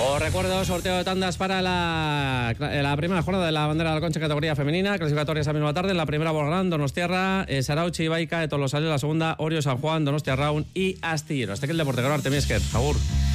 Os recuerdo, sorteo de tandas para la primera jornada de la bandera de Alconcha categoría femenina, clasificatoria esa misma tarde. En la primera Bolgrán, Donostiarra, Sarauchi, Ibaica, Tolosale, la segunda Orio, San Juan, Donostia Raun y Astillero. Hasta aquí el deporte, Arte Miesker, Agur.